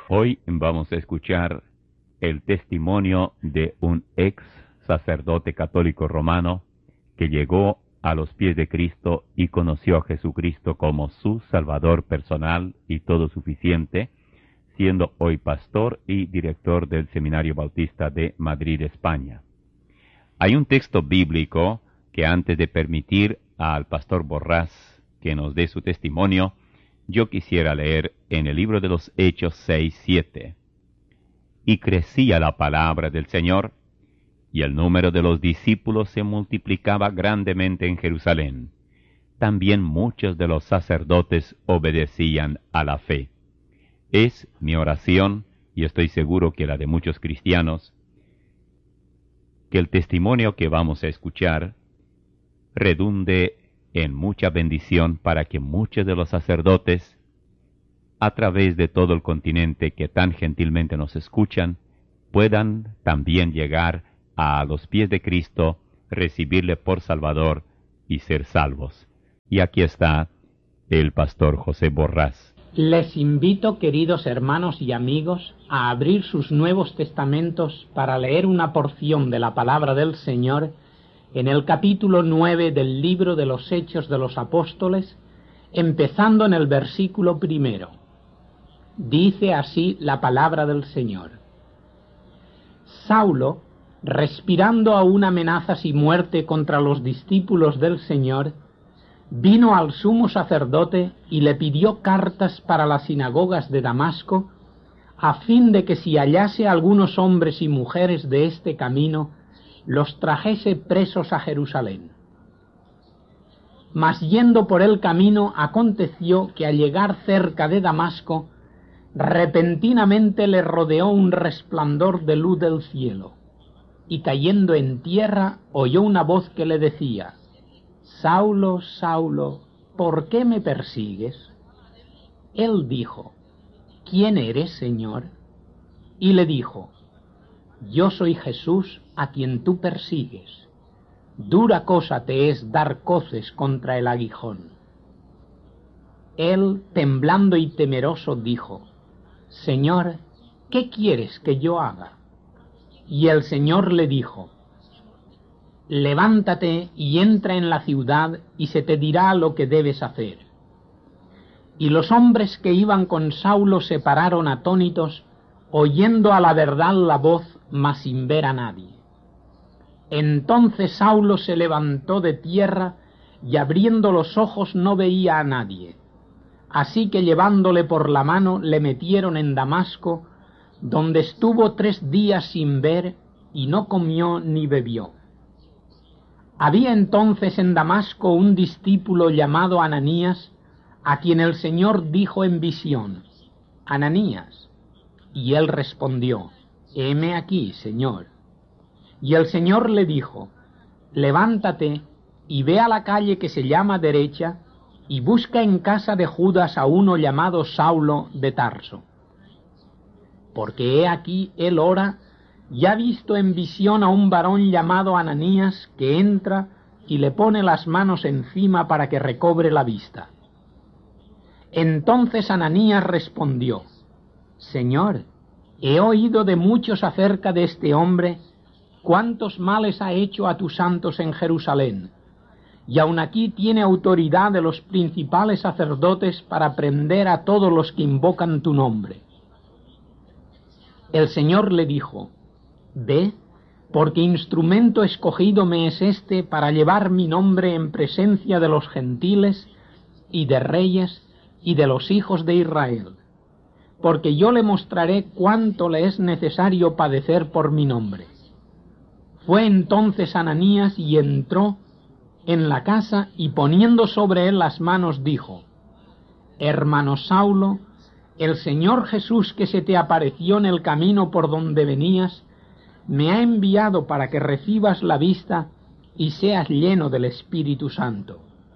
Hoy vamos a escuchar el testimonio de un ex sacerdote católico romano que llegó a los pies de Cristo y conoció a Jesucristo como su Salvador personal y todo suficiente, siendo hoy pastor y director del Seminario Bautista de Madrid, España. Hay un texto bíblico que antes de permitir al pastor Borrás que nos dé su testimonio, yo quisiera leer en el libro de los Hechos 6:7. Y crecía la palabra del Señor, y el número de los discípulos se multiplicaba grandemente en Jerusalén. También muchos de los sacerdotes obedecían a la fe. Es mi oración, y estoy seguro que la de muchos cristianos, que el testimonio que vamos a escuchar redunde en mucha bendición para que muchos de los sacerdotes, a través de todo el continente que tan gentilmente nos escuchan, puedan también llegar a los pies de Cristo, recibirle por Salvador y ser salvos. Y aquí está el pastor José Borrás. Les invito, queridos hermanos y amigos, a abrir sus Nuevos Testamentos para leer una porción de la palabra del Señor en el capítulo 9 del libro de los Hechos de los Apóstoles, empezando en el versículo 1. Dice así la palabra del Señor. Saulo, respirando aún amenazas y muerte contra los discípulos del Señor, vino al sumo sacerdote y le pidió cartas para las sinagogas de Damasco, a fin de que si hallase algunos hombres y mujeres de este camino, los trajese presos a Jerusalén. Mas yendo por el camino, aconteció que al llegar cerca de Damasco, repentinamente le rodeó un resplandor de luz del cielo, y cayendo en tierra oyó una voz que le decía: Saulo, Saulo, ¿por qué me persigues? Él dijo: ¿Quién eres, Señor? Y le dijo: Yo soy Jesús, a quien tú persigues. Dura cosa te es dar coces contra el aguijón. Él, temblando y temeroso, dijo: Señor, ¿qué quieres que yo haga? Y el Señor le dijo: Levántate y entra en la ciudad, y se te dirá lo que debes hacer. Y los hombres que iban con Saulo se pararon atónitos, oyendo a la verdad la voz, mas sin ver a nadie. Entonces Saulo se levantó de tierra, y abriendo los ojos no veía a nadie. Así que llevándole por la mano le metieron en Damasco, donde estuvo 3 días sin ver, y no comió ni bebió. Había entonces en Damasco un discípulo llamado Ananías, a quien el Señor dijo en visión: Ananías. Y él respondió: Heme aquí, Señor. Y el Señor le dijo: Levántate y ve a la calle que se llama Derecha, y busca en casa de Judas a uno llamado Saulo de Tarso. Porque he aquí él ora, y ha visto en visión a un varón llamado Ananías, que entra y le pone las manos encima para que recobre la vista. Entonces Ananías respondió: Señor, he oído de muchos acerca de este hombre, cuántos males ha hecho a tus santos en Jerusalén, y aun aquí tiene autoridad de los principales sacerdotes para prender a todos los que invocan tu nombre. El Señor le dijo: Ve, porque instrumento escogido me es este para llevar mi nombre en presencia de los gentiles y de reyes y de los hijos de Israel, porque yo le mostraré cuánto le es necesario padecer por mi nombre. Fue entonces Ananías y entró en la casa, y poniendo sobre él las manos dijo: Hermano Saulo, el Señor Jesús que se te apareció en el camino por donde venías, me ha enviado para que recibas la vista y seas lleno del Espíritu Santo.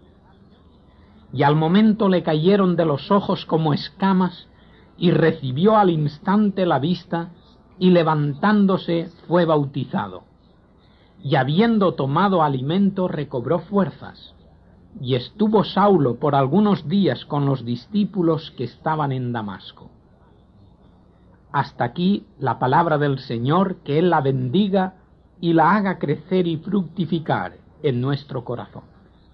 Y al momento le cayeron de los ojos como escamas, y recibió al instante la vista, y levantándose fue bautizado. Y habiendo tomado alimento recobró fuerzas, y estuvo Saulo por algunos días con los discípulos que estaban en Damasco. Hasta aquí la palabra del Señor, que Él la bendiga y la haga crecer y fructificar en nuestro corazón.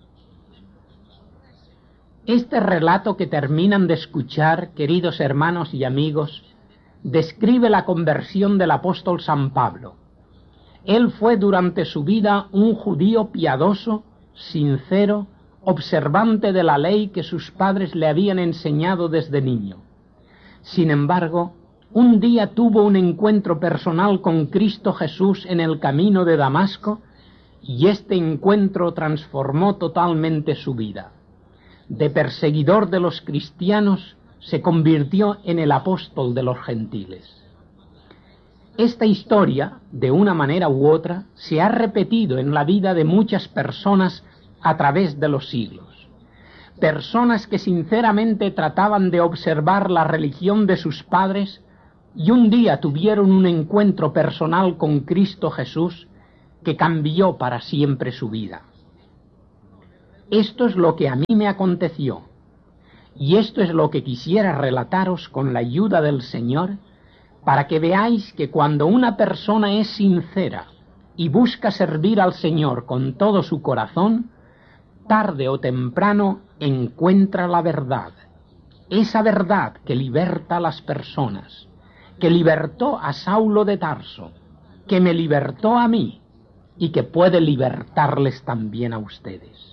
Este relato que terminan de escuchar, queridos hermanos y amigos, describe la conversión del apóstol San Pablo. Él fue durante su vida un judío piadoso, sincero, observante de la ley que sus padres le habían enseñado desde niño. Sin embargo, un día tuvo un encuentro personal con Cristo Jesús en el camino de Damasco, y este encuentro transformó totalmente su vida. De perseguidor de los cristianos se convirtió en el apóstol de los gentiles. Esta historia, de una manera u otra, se ha repetido en la vida de muchas personas a través de los siglos. Personas que sinceramente trataban de observar la religión de sus padres y un día tuvieron un encuentro personal con Cristo Jesús que cambió para siempre su vida. Esto es lo que a mí me aconteció, y esto es lo que quisiera relataros con la ayuda del Señor, para que veáis que cuando una persona es sincera y busca servir al Señor con todo su corazón, tarde o temprano encuentra la verdad, esa verdad que liberta a las personas, que libertó a Saulo de Tarso, que me libertó a mí y que puede libertarles también a ustedes.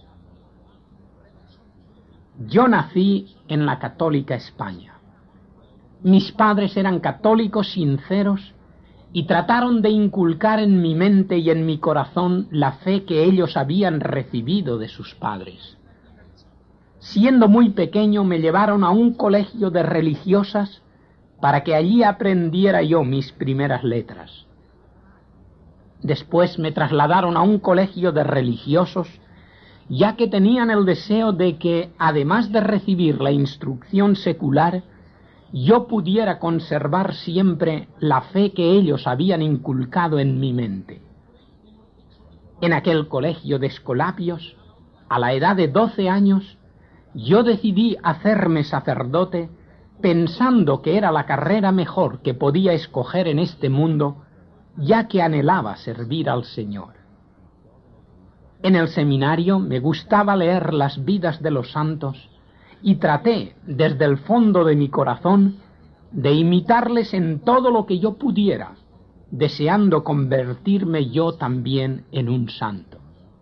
Yo nací en la católica España. Mis padres eran católicos sinceros y trataron de inculcar en mi mente y en mi corazón la fe que ellos habían recibido de sus padres. Siendo muy pequeño me llevaron a un colegio de religiosas para que allí aprendiera yo mis primeras letras. Después me trasladaron a un colegio de religiosos, ya que tenían el deseo de que, además de recibir la instrucción secular, yo pudiera conservar siempre la fe que ellos habían inculcado en mi mente. En aquel colegio de escolapios, a la edad de 12 años, yo decidí hacerme sacerdote pensando que era la carrera mejor que podía escoger en este mundo, ya que anhelaba servir al Señor. En el seminario me gustaba leer las vidas de los santos y traté, desde el fondo de mi corazón, de imitarles en todo lo que yo pudiera, deseando convertirme yo también en un santo.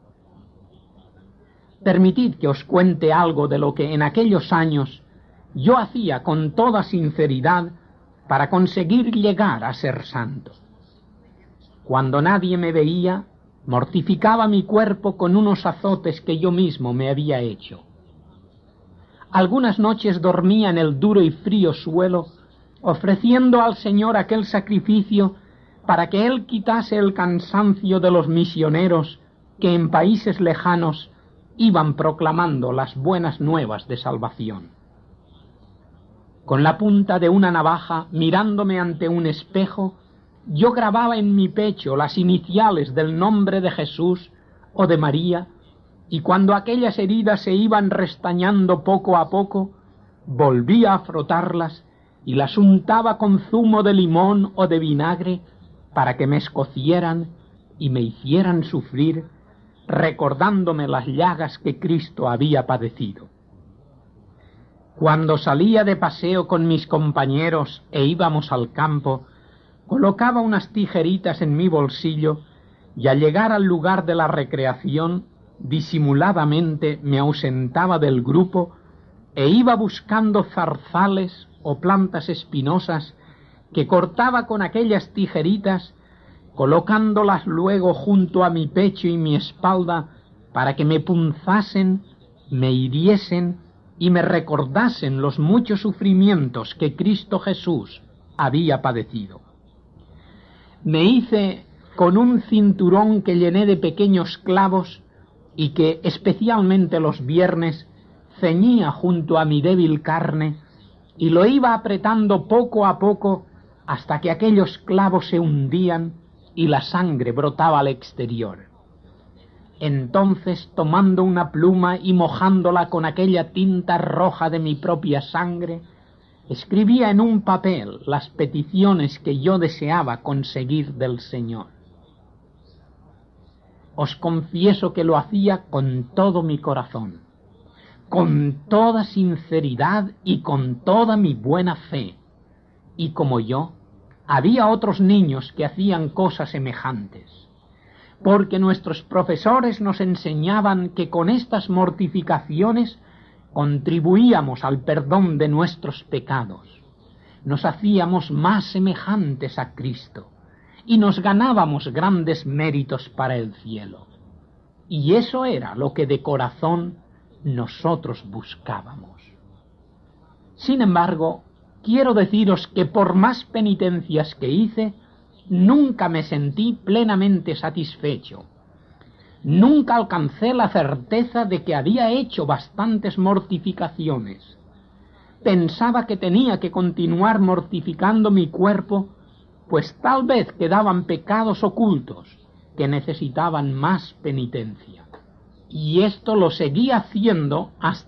Permitid que os cuente algo de lo que en aquellos años yo hacía con toda sinceridad para conseguir llegar a ser santo. Cuando nadie me veía, mortificaba mi cuerpo con unos azotes que yo mismo me había hecho. Algunas noches dormía en el duro y frío suelo, ofreciendo al Señor aquel sacrificio para que Él quitase el cansancio de los misioneros que en países lejanos iban proclamando las buenas nuevas de salvación. Con la punta de una navaja, mirándome ante un espejo, yo grababa en mi pecho las iniciales del nombre de Jesús o de María, y cuando aquellas heridas se iban restañando poco a poco, volvía a frotarlas y las untaba con zumo de limón o de vinagre para que me escocieran y me hicieran sufrir, recordándome las llagas que Cristo había padecido. Cuando salía de paseo con mis compañeros e íbamos al campo, colocaba unas tijeritas en mi bolsillo y al llegar al lugar de la recreación, disimuladamente me ausentaba del grupo e iba buscando zarzales o plantas espinosas que cortaba con aquellas tijeritas, colocándolas luego junto a mi pecho y mi espalda para que me punzasen, me hiriesen y me recordasen los muchos sufrimientos que Cristo Jesús había padecido. Me hice con un cinturón que llené de pequeños clavos y que, especialmente los viernes, ceñía junto a mi débil carne y lo iba apretando poco a poco hasta que aquellos clavos se hundían y la sangre brotaba al exterior. Entonces, tomando una pluma y mojándola con aquella tinta roja de mi propia sangre, escribía en un papel las peticiones que yo deseaba conseguir del Señor. Os confieso que lo hacía con todo mi corazón, con toda sinceridad y con toda mi buena fe. Y como yo, había otros niños que hacían cosas semejantes, porque nuestros profesores nos enseñaban que con estas mortificaciones contribuíamos al perdón de nuestros pecados, nos hacíamos más semejantes a Cristo y nos ganábamos grandes méritos para el cielo. Y eso era lo que de corazón nosotros buscábamos. Sin embargo, quiero deciros que por más penitencias que hice, nunca me sentí plenamente satisfecho. Nunca alcancé la certeza de que había hecho bastantes mortificaciones. Pensaba que tenía que continuar mortificando mi cuerpo, pues tal vez quedaban pecados ocultos que necesitaban más penitencia. Y esto lo seguí haciendo hasta